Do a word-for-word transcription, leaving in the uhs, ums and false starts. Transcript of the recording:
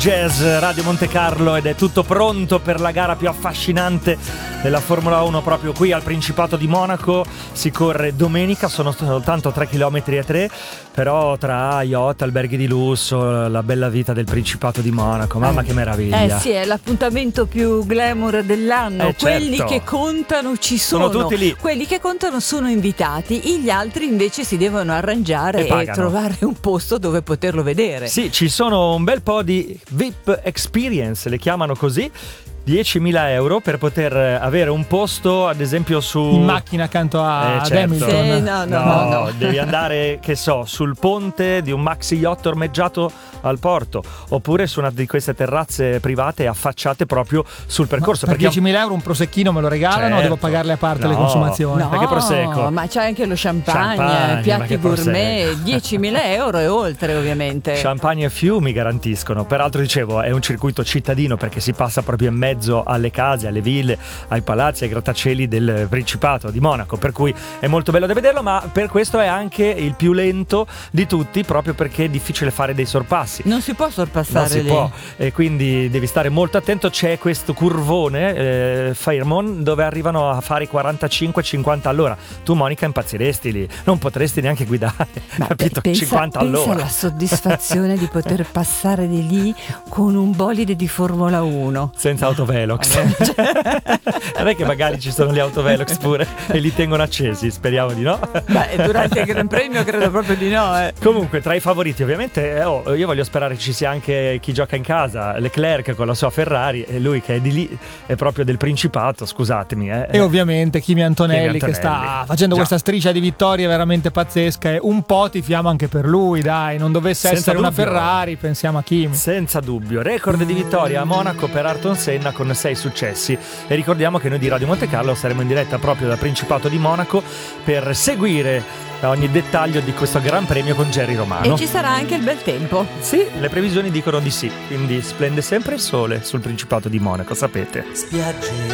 Jazz Radio Monte Carlo ed è tutto pronto per la gara più affascinante della Formula uno proprio qui al Principato di Monaco. Si corre domenica, sono soltanto tre virgola tre chilometri, però tra yacht, alberghi di lusso, la bella vita del Principato di Monaco, mamma eh, che meraviglia. Eh sì, è l'appuntamento più glamour dell'anno, eh, quelli certo. che contano ci sono, sono tutti lì. Quelli che contano sono invitati, gli altri invece si devono arrangiare e, e trovare un posto dove poterlo vedere. Sì, ci sono un bel po' di V I P Experience, le chiamano così, diecimila euro per poter avere un posto, ad esempio su in macchina accanto a eh, certo. Hamilton. Sì, no, no, no, no, no. Devi andare, che so, sul ponte di un maxi yacht ormeggiato al porto, oppure su una di queste terrazze private affacciate proprio sul percorso. Ma per perché diecimila euro un prosecchino me lo regalano, certo. o devo pagarle a parte no, le consumazioni? No, perché prosecco? ma c'è anche lo champagne, Champagne, piatti gourmet, prosecco. diecimila euro e oltre ovviamente. Champagne e fiumi garantiscono. Peraltro dicevo, è un circuito cittadino perché si passa proprio in mezzo alle case, alle ville, ai palazzi, ai grattacieli del Principato di Monaco, per cui è molto bello da vederlo, ma per questo è anche il più lento di tutti, proprio perché è difficile fare dei sorpassi. Non si può sorpassare non si lì. può, e quindi devi stare molto attento. C'è questo curvone eh, Fairmont dove arrivano a fare i quarantacinque cinquanta all'ora. Tu, Monica, impazziresti lì, non potresti neanche guidare. Ma capito? pensa, cinquanta pensa all'ora. alla soddisfazione di poter passare di lì con un bolide di Formula uno Senza autovelox. Non è che magari ci sono gli autovelox pure e li tengono accesi, speriamo di no. Beh, durante il Gran Premio credo proprio di no eh. Comunque tra i favoriti ovviamente eh, oh, io voglio sperare ci sia anche chi gioca in casa, Leclerc con la sua Ferrari, e lui che è di lì, è proprio del Principato, scusatemi eh. E ovviamente Kimi Antonelli, Kimi che sta Antonelli. facendo Già. questa striscia di vittorie veramente pazzesca, e un po' tifiamo anche per lui, dai, non dovesse Senza essere una dubbio. Ferrari, pensiamo a Kimi. Senza dubbio, record di vittoria a Monaco per Ayrton Senna con sei successi, e ricordiamo che noi di Radio Monte Carlo saremo in diretta proprio dal Principato di Monaco per seguire ogni dettaglio di questo Gran Premio con Gerry Romano. E ci sarà anche il bel tempo. Sì, le previsioni dicono di sì, quindi splende sempre il sole sul Principato di Monaco, sapete. Spiagge